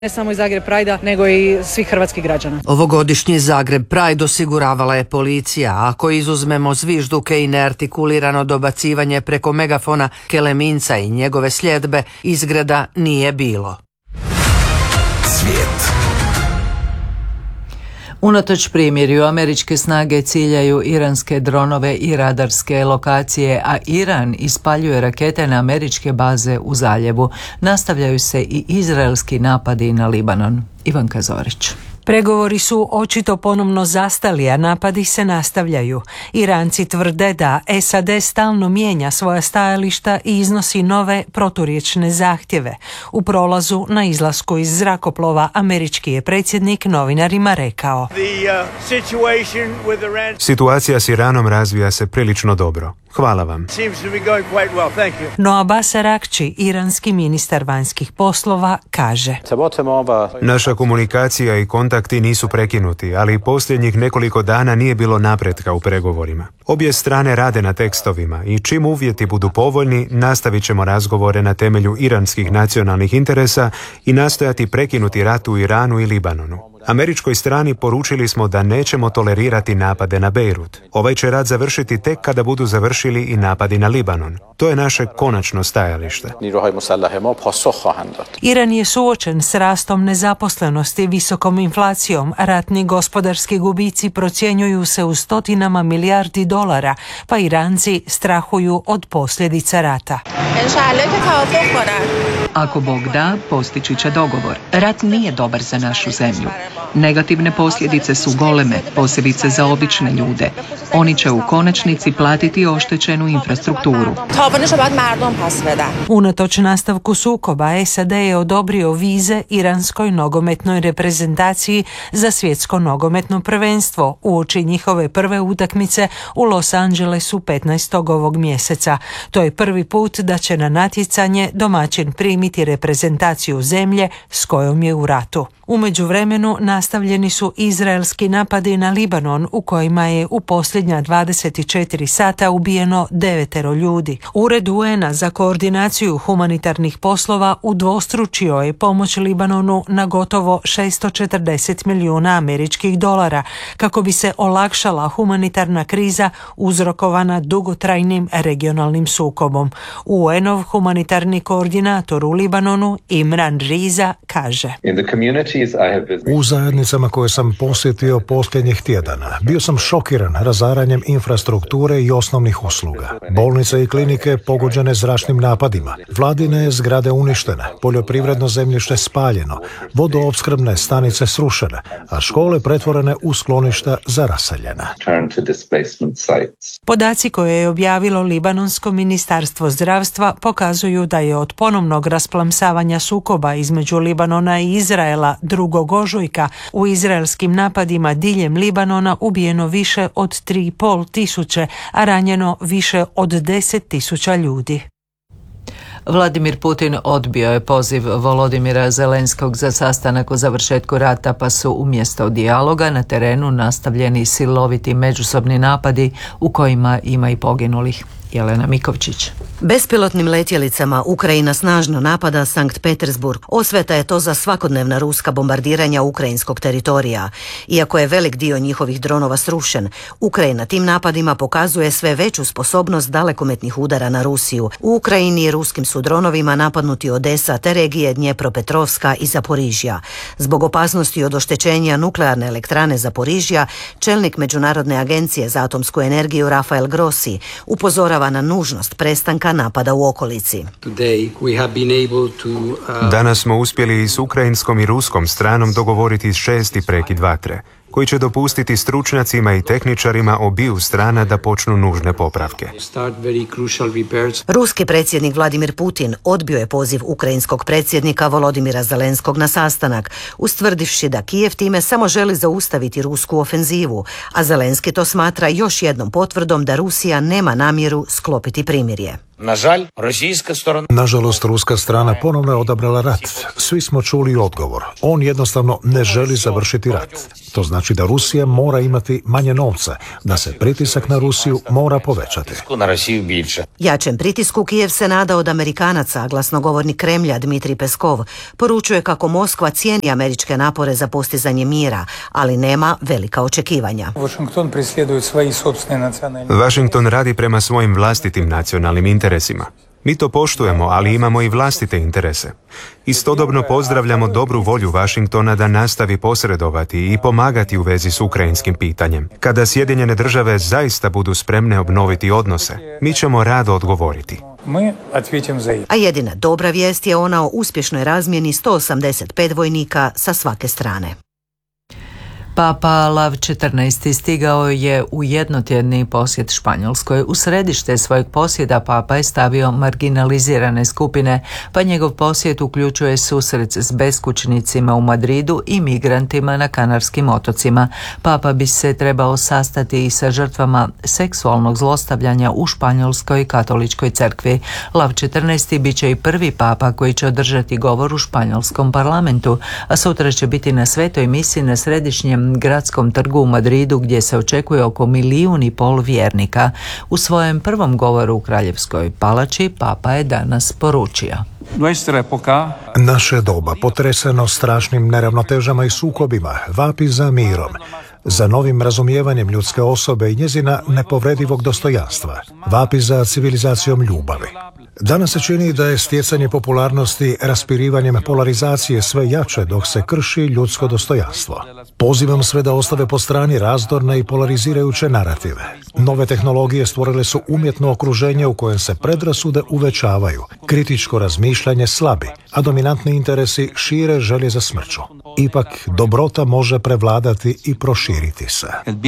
Ne samo iz Zagreb Pride-a, nego i svih hrvatskih građana. Ovogodišnji Zagreb Pride osiguravala je policija. Ako izuzmemo zvižduke i neartikulirano dobacivanje preko megafona Keleminca i njegove sljedbe, izgreda nije bilo. Svijet. Unatoč primirju, američke snage ciljaju iranske dronove i radarske lokacije, a Iran ispaljuje rakete na američke baze u zaljevu. Nastavljaju se i izraelski napadi na Libanon. Ivanka Zorić. Pregovori su očito ponovno zastali, a napadi se nastavljaju. Iranci tvrde da SAD stalno mijenja svoja stajališta i iznosi nove proturječne zahtjeve. U prolazu na izlasku iz zrakoplova američki je predsjednik novinarima rekao: Situacija s Iranom razvija se prilično dobro. Hvala vam. No Abbas Araghchi, iranski ministar vanjskih poslova, kaže: Naša komunikacija i kontakti nisu prekinuti, ali posljednjih nekoliko dana nije bilo napretka u pregovorima. Obje strane rade na tekstovima i čim uvjeti budu povoljni, nastavit ćemo razgovore na temelju iranskih nacionalnih interesa i nastojati prekinuti rat u Iranu i Libanonu. Američkoj strani poručili smo da nećemo tolerirati napade na Bejrut. Ovaj će rat završiti tek kada budu završili i napadi na Libanon. To je naše konačno stajalište. Iran je suočen s rastom nezaposlenosti, visokom inflacijom. Ratni gospodarski gubici procjenjuju se u stotinama milijardi dolara, pa Iranci strahuju od posljedica rata. Ako Bog da, postići će dogovor. Rat nije dobar za našu zemlju. Negativne posljedice su goleme, posebice za obične ljude. Oni će u konačnici platiti oštećenu infrastrukturu. Unatoč nastavku sukoba, SAD je odobrio vize iranskoj nogometnoj reprezentaciji za svjetsko nogometno prvenstvo uoči njihove prve utakmice u Los Angelesu 15. ovog mjeseca. To je prvi put da će na natjecanje domaćin primiti reprezentaciju zemlje s kojom je u ratu. U međuvremenu nastavljeni su izraelski napadi na Libanon u kojima je u posljednja 24 sata ubijeno 9 ljudi. Ured UN-a za koordinaciju humanitarnih poslova udvostručio je pomoć Libanonu na gotovo 640 milijuna američkih dolara kako bi se olakšala humanitarna kriza uzrokovana dugotrajnim regionalnim sukobom. UN-ov humanitarni koordinator u Libanonu Imran Riza kaže: U zajednicama koje sam posjetio posljednjih tjedana bio sam šokiran razaranjem infrastrukture i osnovnih usluga. Bolnice i klinike pogođene zračnim napadima, vladine zgrade uništene, poljoprivredno zemljište spaljeno, vodoopskrbne stanice srušene, a škole pretvorene u skloništa za raseljene. Podaci koje je objavilo Libanonsko ministarstvo zdravstva pokazuju da je od ponovnog rasplamsavanja sukoba između Libanona i Izraela 2. ožujka u izraelskim napadima diljem Libanona ubijeno više od 3,5 tisuće, a ranjeno više od 10.000 ljudi. Vladimir Putin odbio je poziv Volodimira Zelenskog za sastanak o završetku rata, pa su umjesto dijaloga na terenu nastavljeni siloviti međusobni napadi u kojima ima i poginulih. Jelena Mikovčić. Bespilotnim letjelicama Ukrajina snažno napada Sankt Petersburg. Osveta je to za svakodnevna ruska bombardiranja ukrajinskog teritorija. Iako je velik dio njihovih dronova srušen, Ukrajina tim napadima pokazuje sve veću sposobnost dalekometnih udara na Rusiju. U Ukrajini ruskim su dronovima napadnuti Odesa te regije Dnjepropetrovska i Zaporižja. Zbog opasnosti od oštećenja nuklearne elektrane Zaporižja, čelnik Međunarodne agencije za atomsku energiju Rafael Grossi upozorava na nužnost prestanka napada u okolici. Danas smo uspjeli i s ukrajinskom i ruskom stranom dogovoriti 6. prekid vatre, koji će dopustiti stručnjacima i tehničarima obiju strana da počnu nužne popravke. Ruski predsjednik Vladimir Putin odbio je poziv ukrajinskog predsjednika Volodimira Zelenskog na sastanak, ustvrdivši da Kijev time samo želi zaustaviti rusku ofenzivu, a Zelenski to smatra još jednom potvrdom da Rusija nema namjeru sklopiti primirje. Nažalost, ruska strana ponovno je odabrala rat. Svi smo čuli odgovor. On jednostavno ne želi završiti rat. To znači da Rusija mora imati manje novca, da se pritisak na Rusiju mora povećati. Jačem pritisku Kijev se nada od Amerikanaca, glasnogovornik Kremlja Dmitrij Peskov poručuje kako Moskva cijeni američke napore za postizanje mira, ali nema velika očekivanja. Washington radi prema svojim vlastitim nacionalnim interesima. Mi to poštujemo, ali imamo i vlastite interese. Istodobno pozdravljamo dobru volju Washingtona da nastavi posredovati i pomagati u vezi s ukrajinskim pitanjem. Kada Sjedinjene države zaista budu spremne obnoviti odnose, mi ćemo rado odgovoriti. A jedina dobra vijest je ona o uspješnoj razmjeni 185 vojnika sa svake strane. Papa Lav XIV stigao je u jednotjedni posjet Španjolskoj. U središte svojeg posjeta Papa je stavio marginalizirane skupine, pa njegov posjet uključuje susret s beskućnicima u Madridu i migrantima na Kanarskim otocima. Papa bi se trebao sastati i sa žrtvama seksualnog zlostavljanja u Španjolskoj katoličkoj crkvi. Lav XIV bit će i prvi papa koji će održati govor u španjolskom parlamentu, a sutra će biti na svetoj misi na središnjem gradskom trgu u Madridu gdje se očekuje oko 1,5 milijuna vjernika. U svojem prvom govoru u Kraljevskoj palači Papa je danas poručio: Naše doba, potreseno strašnim neravnotežama i sukobima, vapi za mirom, za novim razumijevanjem ljudske osobe i njezina nepovredivog dostojanstva, vapi za civilizacijom ljubavi. Danas se čini da je stjecanje popularnosti raspirivanjem polarizacije sve jače dok se krši ljudsko dostojanstvo. Pozivam sve da ostave po strani razdorne i polarizirajuće narative. Nove tehnologije stvorile su umjetno okruženje u kojem se predrasude uvećavaju, kritičko razmišljanje slabi, a dominantni interesi šire želje za smrću. Ipak, dobrota može prevladati i proširiti se.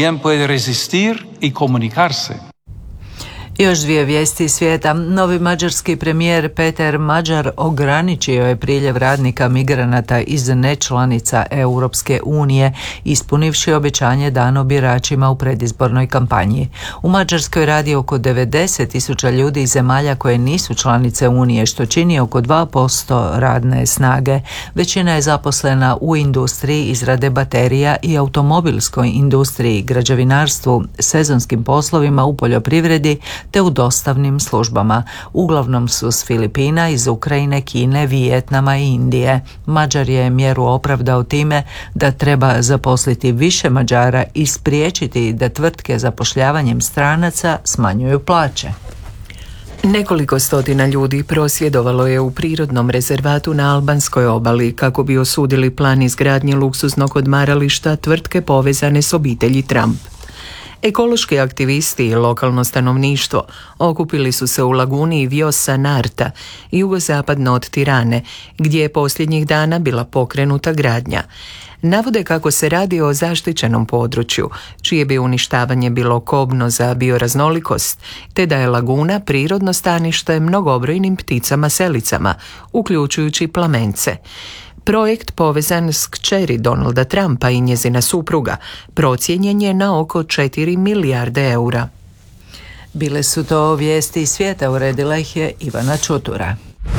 Još dvije vijesti svijeta. Novi mađarski premijer Peter Mađar ograničio je priljev radnika migranata iz nečlanica Europske unije, ispunivši obećanje dano biračima u predizbornoj kampanji. U Mađarskoj radi oko 90.000 ljudi iz zemalja koje nisu članice Unije, što čini oko 2% radne snage. Većina je zaposlena u industriji izrade baterija i automobilskoj industriji, građevinarstvu, sezonskim poslovima u poljoprivredi te u dostavnim službama. Uglavnom su s Filipina, iz Ukrajine, Kine, Vijetnama i Indije. Mađar je mjeru opravdao time da treba zaposliti više Mađara i spriječiti da tvrtke zapošljavanjem stranaca smanjuju plaće. Nekoliko stotina ljudi prosvjedovalo je u prirodnom rezervatu na albanskoj obali kako bi osudili plan izgradnje luksuznog odmarališta tvrtke povezane s obitelji Trump. Ekološki aktivisti i lokalno stanovništvo okupili su se u laguni Vjosa Narta, jugozapadno od Tirane, gdje je posljednjih dana bila pokrenuta gradnja. Navode kako se radi o zaštićenom području, čije bi uništavanje bilo kobno za bioraznolikost, te da je laguna prirodno stanište mnogobrojnim pticama selicama, uključujući plamence. Projekt povezan s kćeri Donalda Trumpa i njezina supruga procijenjen je na oko 4 milijarde eura. Bile su to vijesti iz svijeta, uredila ih je Ivana Čutura.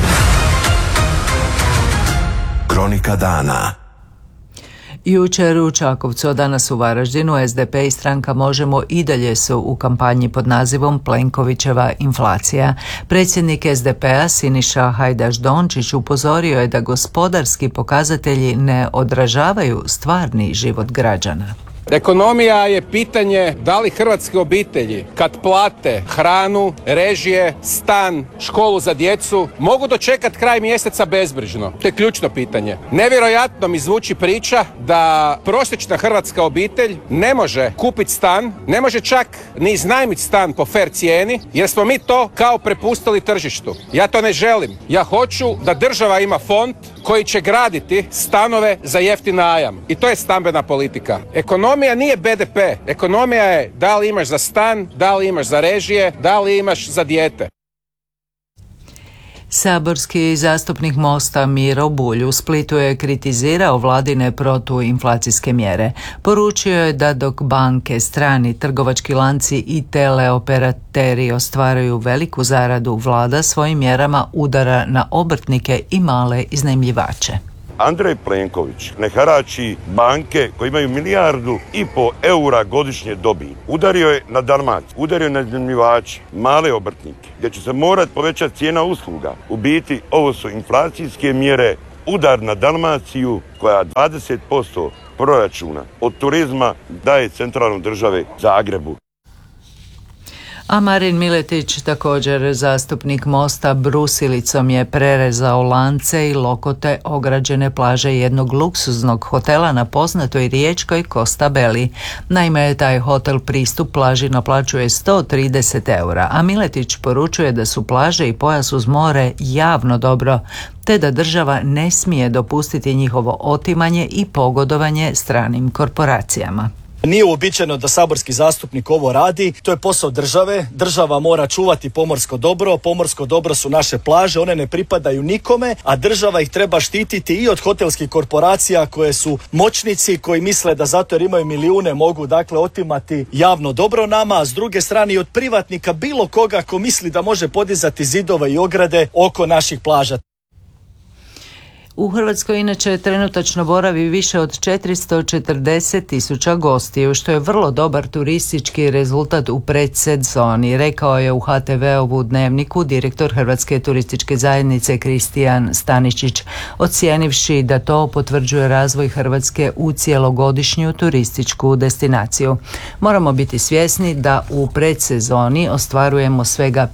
Kronika dana. Jučer u Čakovcu, a danas u Varaždinu, SDP i stranka Možemo i dalje su u kampanji pod nazivom Plenkovićeva inflacija. Predsjednik SDP-a Siniša Hajdaš Dončić upozorio je da gospodarski pokazatelji ne odražavaju stvarni život građana. Ekonomija je pitanje da li hrvatske obitelji kad plate hranu, režije, stan, školu za djecu mogu dočekati kraj mjeseca bezbrižno. To je ključno pitanje. Nevjerojatno mi zvuči priča da prosječna hrvatska obitelj ne može kupiti stan, ne može čak ni iznajmiti stan po fer cijeni jer smo mi to kao prepustili tržištu. Ja to ne želim. Ja hoću da država ima fond koji će graditi stanove za jeftin najam. I to je stambena politika. Ekonomija nije BDP. Ekonomija je da li imaš za stan, da li imaš za režije, da li imaš za dijete. Saborski zastupnik Mosta Miro Bulj u Splitu je kritizirao vladine protuinflacijske mjere. Poručio je da dok banke, strani trgovački lanci i teleoperateri ostvaraju veliku zaradu, vlada svojim mjerama udara na obrtnike i male iznajmljivače. Andrej Plenković ne harači banke koje imaju 1,5 milijardu eura godišnje dobiti. Udario je na Dalmaciju, udario je na iznajmljivače, male obrtnike, gdje će se morati povećati cijena usluga. U biti, ovo su inflacijske mjere, udar na Dalmaciju koja 20% proračuna od turizma daje centralnoj države Zagrebu. A Marin Miletić, također zastupnik Mosta, brusilicom je prerezao lance i lokote ograđene plaže jednog luksuznog hotela na poznatoj riječkoj Costa Belli. Naime, taj hotel pristup plaži naplaćuje 130 eura, a Miletić poručuje da su plaže i pojas uz more javno dobro, te da država ne smije dopustiti njihovo otimanje i pogodovanje stranim korporacijama. Nije uobičajeno da saborski zastupnik ovo radi, to je posao države, država mora čuvati pomorsko dobro su naše plaže, one ne pripadaju nikome, a država ih treba štititi i od hotelskih korporacija koje su moćnici, koji misle da zato jer imaju milijune mogu dakle otimati javno dobro nama, a s druge strane i od privatnika bilo koga ko misli da može podizati zidove i ograde oko naših plaža. U Hrvatskoj inače trenutačno boravi više od 440.000 gostiju, što je vrlo dobar turistički rezultat u predsezoni, rekao je u HTV-ovu Dnevniku direktor Hrvatske turističke zajednice Kristijan Staničić, ocijenivši da to potvrđuje razvoj Hrvatske u cjelogodišnju turističku destinaciju. Moramo biti svjesni da u predsezoni ostvarujemo svega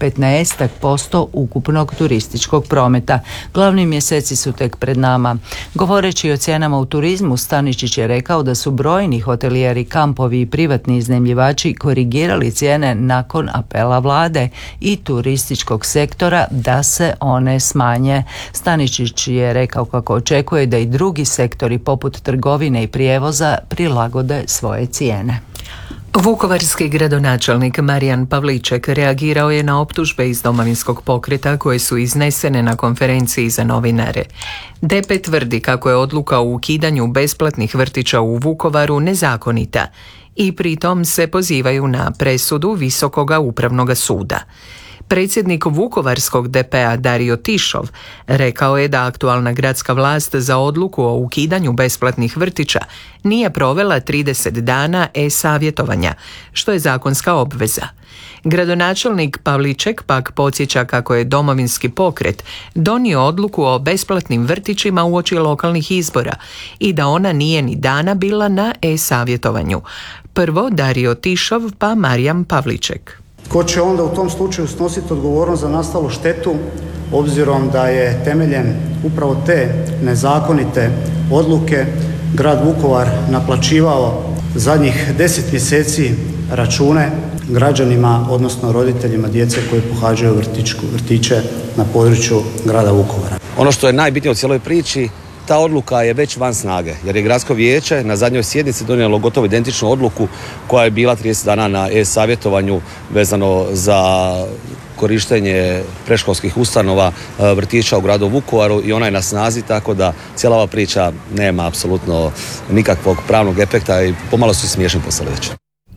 15% ukupnog turističkog prometa. Glavni mjeseci su tek pred nama. Govoreći o cijenama u turizmu, Staničić je rekao da su brojni hotelijeri, kampovi i privatni iznajmljivači korigirali cijene nakon apela vlade i turističkog sektora da se one smanje. Staničić je rekao kako očekuje da i drugi sektori poput trgovine i prijevoza prilagode svoje cijene. Vukovarski gradonačelnik Marijan Pavliček reagirao je na optužbe iz Domovinskog pokreta koje su iznesene na konferenciji za novinare. DP tvrdi kako je odluka o ukidanju besplatnih vrtića u Vukovaru nezakonita i pritom se pozivaju na presudu Visokoga upravnog suda. Predsjednik Vukovarskog DP-a Dario Tišov rekao je da aktualna gradska vlast za odluku o ukidanju besplatnih vrtića nije provela 30 dana e-savjetovanja, što je zakonska obveza. Gradonačelnik Pavliček pak podsjeća kako je Domovinski pokret donio odluku o besplatnim vrtićima uoči lokalnih izbora i da ona nije ni dana bila na e-savjetovanju. Prvo Dario Tišov pa Marijan Pavliček. Tko će onda u tom slučaju snositi odgovornost za nastalu štetu, obzirom da je temeljem upravo te nezakonite odluke grad Vukovar naplaćivao zadnjih 10 mjeseci račune građanima, odnosno roditeljima djece koji pohađaju vrtiće na području grada Vukovara. Ono što je najbitnije u cijeloj priči, ta odluka je već van snage, jer je gradsko vijeće na zadnjoj sjednici donijelo gotovo identičnu odluku koja je bila 30 dana na e-savjetovanju vezano za korištenje predškolskih ustanova, vrtića u gradu Vukovaru i ona je na snazi, tako da cijela ova priča nema apsolutno nikakvog pravnog efekta i pomalo su smiješni poslije reći.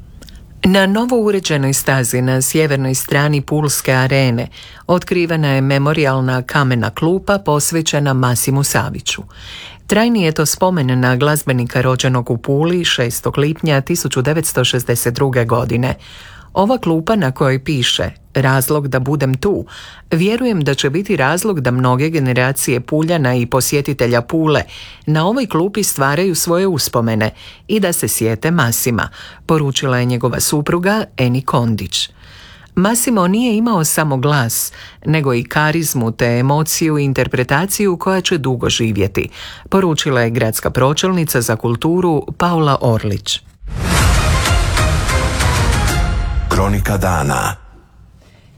Na novo uređenoj stazi na sjevernoj strani Pulske arene otkrivena je memorijalna kamena klupa posvećena Masimu Saviću. Trajni je to spomen na glazbenika rođenog u Puli 6. lipnja 1962. godine. Ova klupa na kojoj piše "Razlog da budem tu", vjerujem da će biti razlog da mnoge generacije Puljana i posjetitelja Pule na ovoj klupi stvaraju svoje uspomene i da se sjete Masima, poručila je njegova supruga Eni Kondić. Masimo nije imao samo glas, nego i karizmu te emociju i interpretaciju koja će dugo živjeti, poručila je gradska pročelnica za kulturu Paula Orlić. Kronika dana.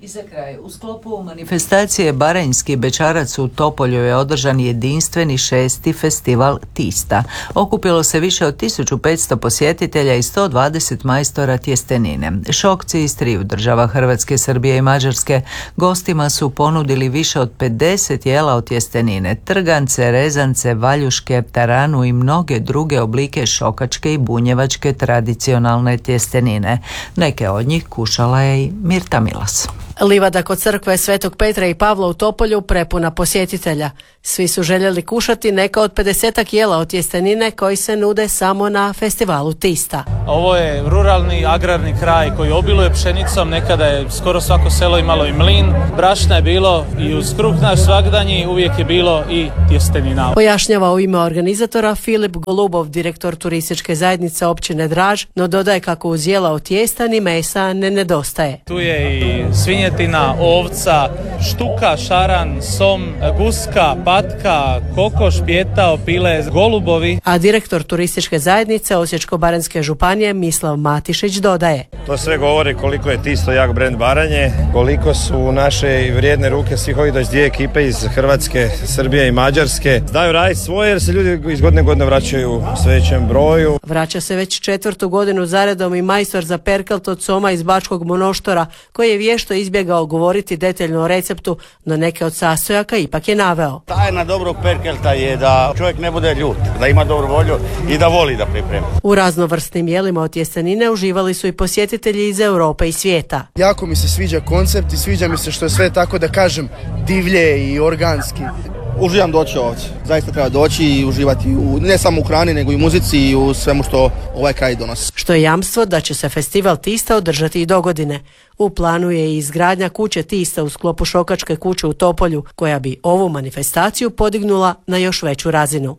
I za kraj, u sklopu manifestacije Baranjski bećarac u Topolju je održan jedinstveni 6. festival Tista. Okupilo se više od 1500 posjetitelja i 120 majstora tjestenine. Šokci iz triju država, Hrvatske, Srbije i Mađarske, gostima su ponudili više od 50 jela od tjestenine, trgance, rezance, valjuške, taranu i mnoge druge oblike šokačke i bunjevačke tradicionalne tjestenine. Neke od njih kušala je i Mirta Milas. Livada kod crkve Svetog Petra i Pavla u Topolju prepuna posjetitelja. Svi su željeli kušati neka od 50 jela od tjestenine koji se nude samo na festivalu Tista. Ovo je ruralni agrarni kraj koji obiluje pšenicom, nekada je skoro svako selo imalo i mlin, brašna je bilo i uz kruh naš svagdanji uvijek je bilo i tjestenina. Pojašnjava u ime organizatora Filip Golubov, direktor turističke zajednice općine Draž, no dodaje kako uz jela od tijesta ni mesa ne nedostaje. Tu je i svinjetina, ovca, štuka, šaran, som, guska, patka, kokoš, pjetao, pile, golubovi. A direktor turističke zajednice Osječko-baranjske županije Mislav Matišić dodaje: To sve govori koliko je Tisto jak brend Baranje, koliko su naše vrijedne ruke svih ovih 22 ekipe iz Hrvatske, Srbije i Mađarske. Znaju raditi svoje jer se ljudi iz godine godine vraćaju u sve većem broju. Vraća se već 4. godinu zaredom i majstor za perkelt od soma iz Bačkog Monoštora, koji je vješto izbjegao govoriti detaljno o receptu, no neke od sastojaka ipak je naveo. Tajna dobrog perkelta je da čovjek ne bude ljut, da ima dobru volju i da voli da priprema. U raznovrsnim jelima od tjestenine uživali su i posjetitelji iz Europe i svijeta. Jako mi se sviđa koncept i sviđa mi se što je sve tako da kažem divlje i organski. Uživam doći ovdje. Zaista treba doći i uživati ne samo u hrani, nego i muzici i u svemu što ovaj kraj donosi. Što je jamstvo da će se festival Tista održati i dogodine. U planu je i izgradnja kuće Tista u sklopu Šokačke kuće u Topolju, koja bi ovu manifestaciju podignula na još veću razinu.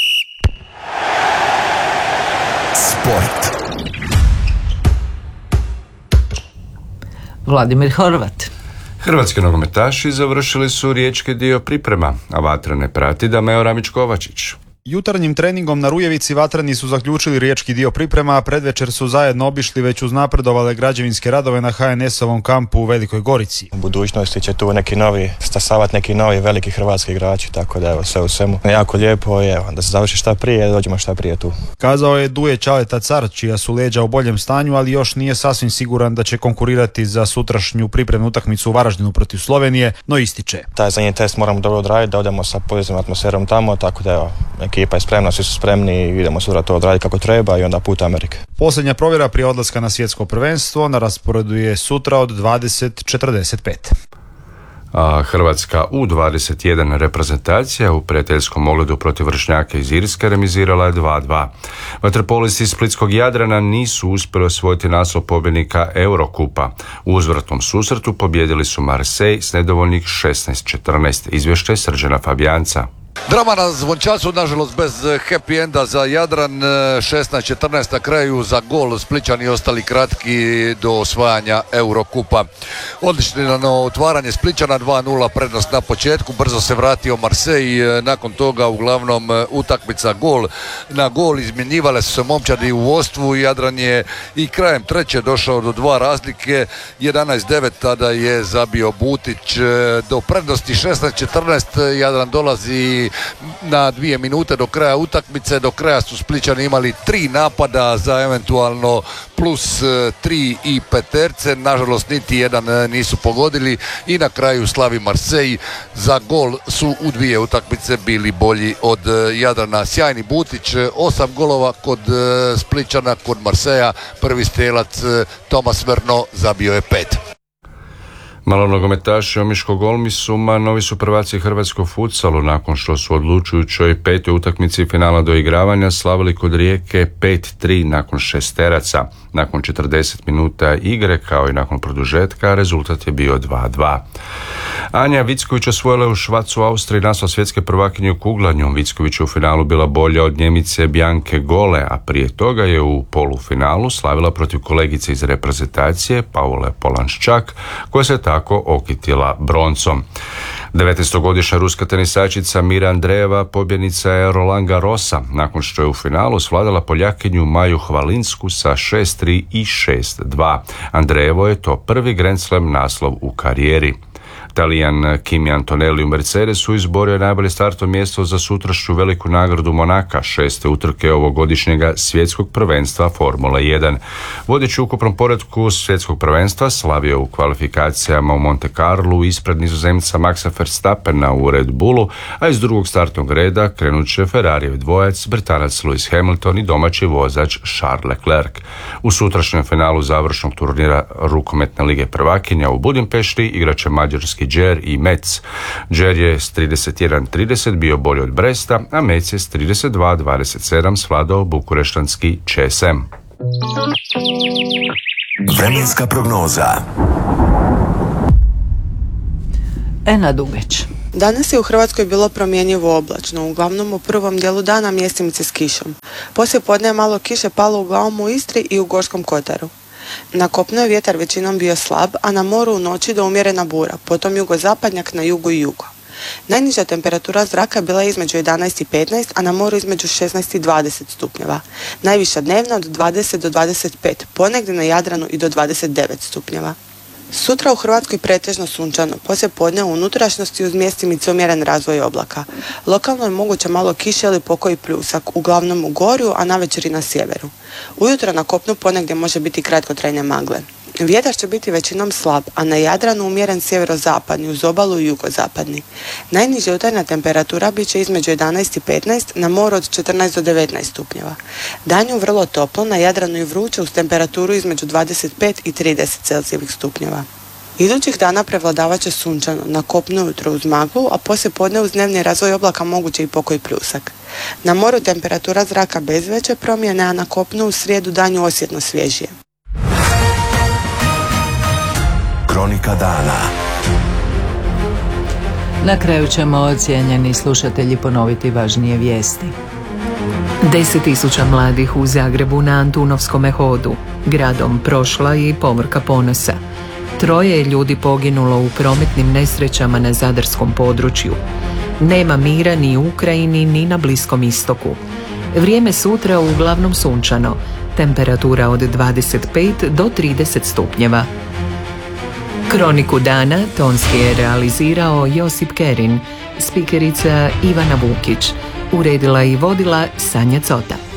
Sport. Vladimir Horvat. Hrvatski nogometaši završili su riječki dio priprema, a Vatrene prati Dameo Ramić-Kovačić. Jutarnjim treningom na Rujevici Vatreni su zaključili riječki dio priprema, a predvečer su zajedno obišli već uznapredovale građevinske radove na HNS-ovom kampu u Velikoj Gorici. U budućnosti će tu neki novi stasavati, neki novi veliki hrvatski igrači, tako da evo sve u svemu jako lijepo je da se završi šta prije, da dođemo šta prije tu. Kazao je Duje Čaleta Car, čija su leđa u boljem stanju, ali još nije sasvim siguran da će konkurirati za sutrašnju pripremnu utakmicu u Varaždinu protiv Slovenije, no ističe: Taj zadnji test moramo dobro odraditi, da odemo sa pozitivnom atmosferom tamo, tako da evo, ekipa je spremna, svi su spremni i idemo sutra to odraditi kako treba i onda put Amerike. Posljednja provjera prije odlaska na svjetsko prvenstvo na rasporedu je sutra od 20:45. A Hrvatska U21 reprezentacija u prijateljskom ogledu protiv vršnjaka iz Irske remizirala je 2:2. Vaterpolisti iz Splitskog Jadrana nisu uspjeli osvojiti naslov pobjednika Eurokupa. U uzvratnom susretu pobijedili su Marseille s nedovoljnih 16-14. Izvješće Srđana Fabijanca. Drama na Zvončacu, nažalost bez happy enda za Jadran, 16-14 na kraju za gol, Splićani ostali kratki do osvajanja Eurokupa. Odlično otvaranje Splićana, 2:0 prednost na početku, brzo se vratio Marseille, nakon toga uglavnom utakmica gol na gol, izmjenjivale su se momčadi u vodstvu, Jadran je i krajem treće došao do 2 razlike, 11-9 tada je zabio Butić do prednosti 16-14, Jadran dolazi na 2 minute do kraja utakmice. Do kraja su Splićani imali 3 napada za eventualno plus 3 i peterce. Nažalost niti jedan nisu pogodili i na kraju slavi Marseille. Za gol su u 2 utakmice bili bolji od Jadrana. Sjajni Butić, 8 golova kod Splićana, kod Marseja prvi strelac Tomas Verno zabio je 5. Malonogometaši Omiškog Olmisuma novi su prvaci hrvatskog futsalu nakon što su odlučujućoj 5. utakmici finala doigravanja slavili kod Rijeke 5-3 nakon šesteraca. Nakon 40 minuta igre kao i nakon produžetka rezultat je bio 2:2. Anja Vicković osvojila je u Švacu, Austriji naslov svjetske prvakinje u kuglanju. Vicković je u finalu bila bolja od Njemice Bjanke Gole, a prije toga je u polufinalu slavila protiv kolegice iz reprezentacije Paule Polanščak, koja se tako okitila broncom. 19-godišnja ruska tenisačica Mira Andreeva pobjednica je Roland Garrosa nakon što je u finalu svladala Poljakinju Maju Hvalinsku sa 6-3 i 6-2. Andreevo je to prvi Grand Slam naslov u karijeri. Talijan Kimi Antonelli u Mercedesu izborio je najbolje startno mjesto za sutrašnju veliku nagradu Monaka, 6. utrke ovogodišnjega svjetskog prvenstva Formula 1. Vodeći u ukupnom poretku svjetskog prvenstva slavio u kvalifikacijama u Monte Carlu ispred Nizozemca Maxa Verstappena u Red Bullu, a iz drugog startnog reda krenut će Ferrarijev dvojac, Britanac Lewis Hamilton i domaći vozač Charles Leclerc. U sutrašnjem finalu završnog turnira rukometne lige prvakinja u Budimpešti igraće mađarski Džer i Metz. Džer je s 31-30 bio bolji od Bresta, a Metz je s 32-27 svladao bukureštanski ČSM. Vremenska prognoza. Ena Dugeć. Danas je u Hrvatskoj bilo promjenjivo oblačno, uglavnom u prvom dijelu dana mjestimice s kišom. Poslije podne je malo kiše palo uglavnom u Istri i u Gorskom kotaru. Na kopnu je vjetar većinom bio slab, a na moru u noći do umjerena bura, potom jugozapadnjak na jugu i jugo. Najniža temperatura zraka bila je između 11 i 15, a na moru između 16 i 20 stupnjeva. Najviša dnevna od 20 do 25, ponegdje na Jadranu i do 29 stupnjeva. Sutra u Hrvatskoj pretežno sunčano, poslije podne u unutrašnjosti uz mjestimice umjeren razvoj oblaka. Lokalno je moguće malo kiše ili pokoji pljusak, uglavnom u Gorju, a navečer i na sjeveru. Ujutro na kopnu ponegdje može biti kratkotrajne magle. Vjetar će biti većinom slab, a na Jadranu umjeren sjeverozapadni, uz obalu i jugozapadni. Najniža jutarnja temperatura bit će između 11 i 15, na moru od 14 do 19 stupnjeva. Danju vrlo toplo, na Jadranu i vruće uz temperaturu između 25 i 30 Celzijevih stupnjeva. Idućih dana prevladavat će sunčano, na kopnu ujutro uz maglu, a poslije podne uz dnevni razvoj oblaka moguće i pokoj pljusak. Na moru temperatura zraka bez veće promjene, a na kopnu u srijedu danju osjetno svježije. Kronika dana. Na kraju ćemo, cijenjeni slušatelji, ponoviti važnije vijesti. 10.000 mladih u Zagrebu na Antunovskome hodu. Gradom prošla i pomorka ponosa. 3 ljudi poginulo u prometnim nesrećama na zadarskom području. Nema mira ni u Ukrajini ni na Bliskom istoku. Vrijeme sutra uglavnom sunčano. Temperatura od 25 do 30 stupnjeva. Kroniku dana tonski je realizirao Josip Kerin, spikerica Ivana Vukić, uredila i vodila Sanja Cota.